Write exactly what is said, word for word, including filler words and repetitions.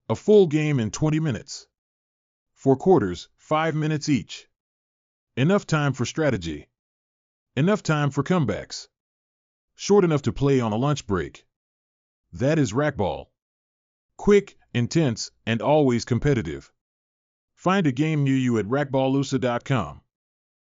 A full game in twenty minutes. Four quarters, five minutes each. Enough time for strategy. Enough time for comebacks. Short enough to play on a lunch break. That is racquetball. Quick, intense, and always competitive. Find a game near you at racquetballusa dot com.